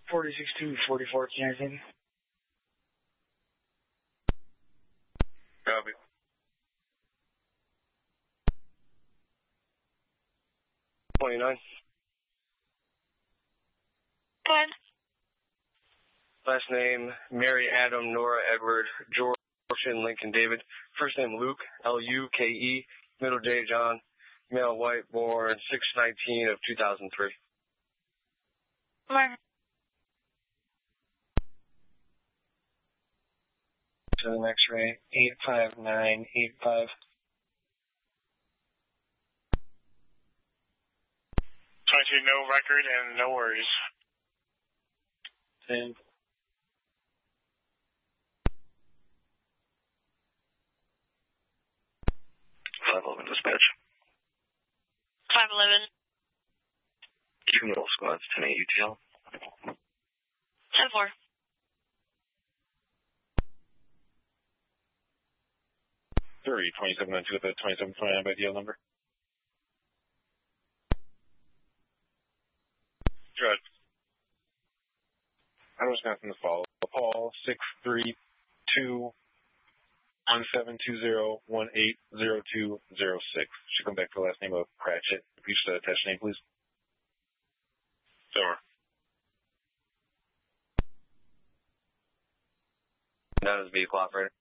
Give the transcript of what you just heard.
46244, Kansas. Copy. $29. Go ahead. Last name, Mary, Adam, Nora, Edward, George, Lincoln, David. First name, Luke, Luke. Middle day, John. Male, white, born 6/19 of 2003. Mark. To the X-ray, 85985. 22, no record and no worries. 10. Dispatch. 511. Two middle squads, 10-8 UTL. 10-4. 2792 with the 2729 by DL number. Good. I'm just going to follow. Paul 632-1720-180206. Should come back to the last name of Pratchett. If you should attach name, please. Sure. That is vehicle operator.